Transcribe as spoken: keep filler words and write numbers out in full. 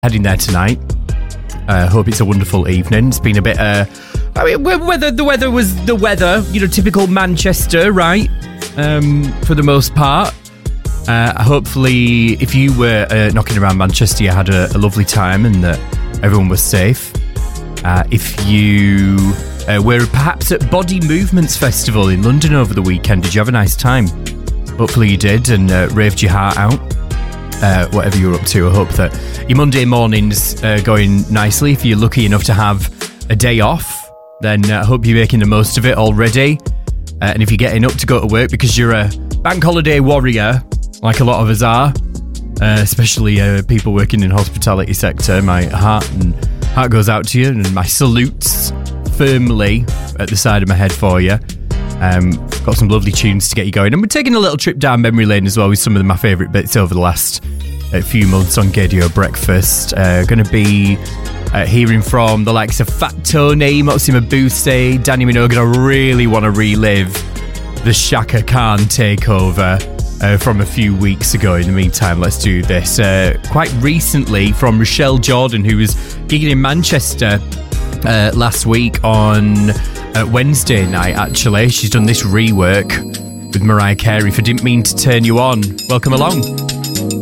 heading there tonight. I uh, hope it's a wonderful evening. It's been a bit, uh, I mean, weather, the weather was the weather, you know, typical Manchester, right? Um, for the most part. Uh, hopefully, if you were uh, knocking around Manchester, you had a, a lovely time and that everyone was safe. Uh, if you uh, were perhaps at Body Movements Festival in London over the weekend, did you have a nice time? Hopefully you did and uh, raved your heart out. Uh, whatever you're up to, I hope that your Monday morning's uh, going nicely. If you're lucky enough to have a day off, then I uh, hope you're making the most of it already. Uh, and if you're getting up to go to work because you're a bank holiday warrior, like a lot of us are, uh, especially uh, people working in hospitality sector, my heart and heart goes out to you, and my salutes firmly at the side of my head for you. Um, got some lovely tunes to get you going, and we're taking a little trip down memory lane as well with some of my favourite bits over the last uh, few months on Gaydio Breakfast. Uh, going to be uh, hearing from the likes of Fat Tony, Moxie Mabuse, Danny Minogue. I really want to relive the Shaka Khan takeover uh, from a few weeks ago. In the meantime, let's do this. Uh, quite recently from Rochelle Jordan, who was gigging in Manchester uh, last week on uh, Wednesday night, actually. She's done this rework with Mariah Carey for Didn't Mean to Turn You On. Welcome along.